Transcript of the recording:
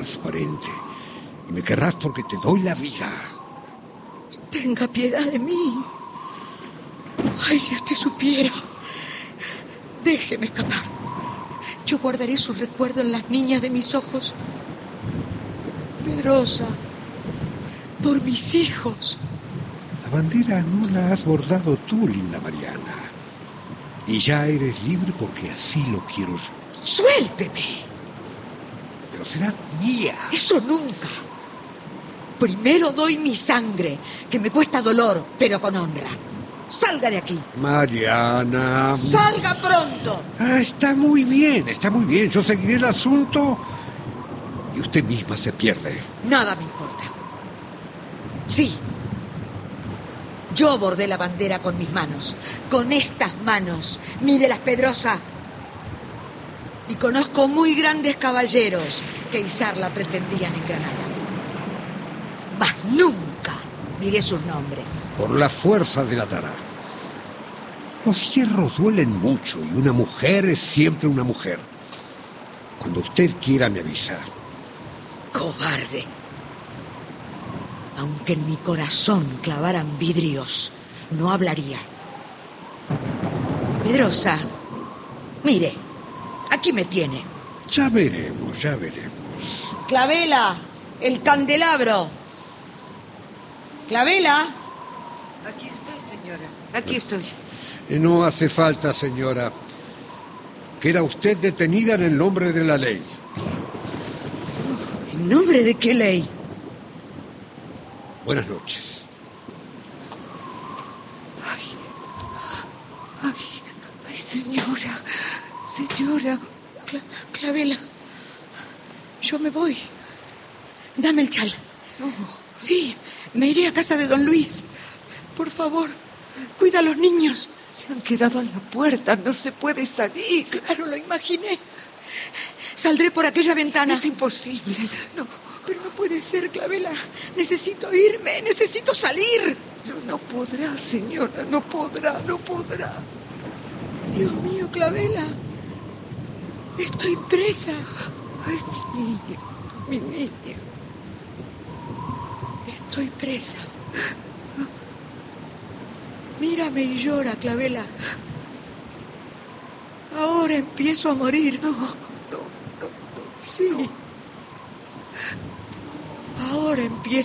transparente. Y me querrás porque te doy la vida. Tenga piedad de mí. Ay, si usted supiera. Déjeme escapar. Yo guardaré su recuerdo en las niñas de mis ojos. Pedrosa, por mis hijos. La bandera no la has bordado tú, linda Mariana. Y ya eres libre porque así lo quiero yo. ¡Suélteme! Pero será mía. Eso nunca. Primero doy mi sangre, que me cuesta dolor, pero con honra. Salga de aquí. Mariana. ¡Salga pronto! Está muy bien, está muy bien. Yo seguiré el asunto y usted misma se pierde. Nada me importa. Sí. Yo bordé la bandera con mis manos. Con estas manos. Mírelas, Pedrosa. Y conozco muy grandes caballeros que izarla pretendían en Granada. Mas nunca diré sus nombres. Por la fuerza de la tara. Los hierros duelen mucho y una mujer es siempre una mujer. Cuando usted quiera me avisa. Cobarde. Aunque en mi corazón clavaran vidrios, no hablaría. Pedrosa, mire, aquí me tiene. Ya veremos, ya veremos. Clavela, el candelabro. Clavela. Aquí estoy, señora. Aquí estoy. No hace falta, señora. Queda usted detenida en el nombre de la ley. ¿En nombre de qué ley? Buenas noches. Ay, señora. Señora. Clavela, yo me voy. Dame el chal. No. Sí, me iré a casa de don Luis. Por favor, cuida a los niños. Se han quedado en la puerta, no se puede salir. Claro, lo imaginé. Saldré por aquella ventana. Es imposible. No. Pero no puede ser, Clavela. Necesito irme, necesito salir. No podrá, señora, no podrá. Dios mío, Clavela. Estoy presa. Ay, mi niña. Estoy presa. Mírame y llora, Clavela. Ahora empiezo a morir. No. Sí. Ahora empiezo